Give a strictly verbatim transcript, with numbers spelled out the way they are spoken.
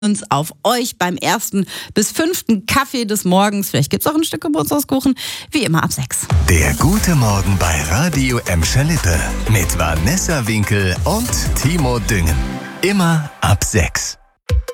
uns auf euch beim ersten bis fünften Kaffee des Morgens. Vielleicht gibt es auch ein Stück Geburtstagskuchen, wie immer ab sechs. Der gute Morgen bei Radio Emscher Lippe mit Vanessa Winkel und Timo Düngen. Immer ab sechs.